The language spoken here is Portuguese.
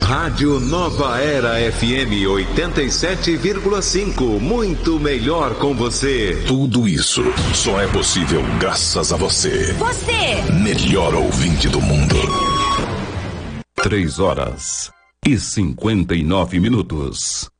Rádio Nova Era FM 87,5. Muito melhor com você. Tudo isso só é possível graças a você. Você! Melhor ouvinte do mundo. 3 horas e 59 minutos.